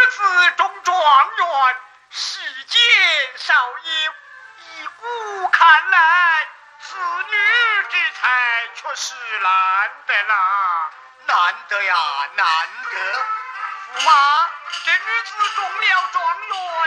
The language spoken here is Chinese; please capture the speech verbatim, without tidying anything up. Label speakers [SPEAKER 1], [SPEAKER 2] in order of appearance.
[SPEAKER 1] 子中状元，世间少有。依古看来，此女之才却是难得啦，
[SPEAKER 2] 难得呀，难得。
[SPEAKER 1] 驸马，这女子中了状元，